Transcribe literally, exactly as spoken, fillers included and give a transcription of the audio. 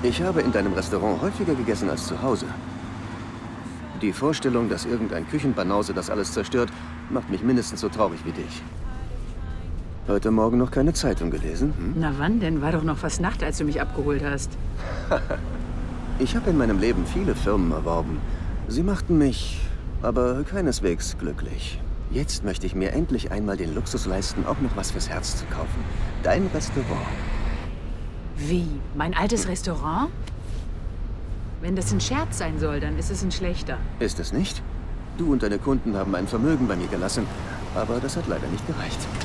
Ich habe in deinem Restaurant häufiger gegessen als zu Hause. Die Vorstellung, dass irgendein Küchenbanause das alles zerstört, macht mich mindestens so traurig wie dich. Heute Morgen noch keine Zeitung gelesen? Hm? Na wann denn? War doch noch fast Nacht, als du mich abgeholt hast. Ich habe in meinem Leben viele Firmen erworben. Sie machten mich aber keineswegs glücklich. Jetzt möchte ich mir endlich einmal den Luxus leisten, auch noch was fürs Herz zu kaufen. Dein Restaurant. Wie? Mein altes Restaurant? Wenn das ein Scherz sein soll, dann ist es ein schlechter. Ist es nicht? Du und deine Kunden haben ein Vermögen bei mir gelassen, aber das hat leider nicht gereicht.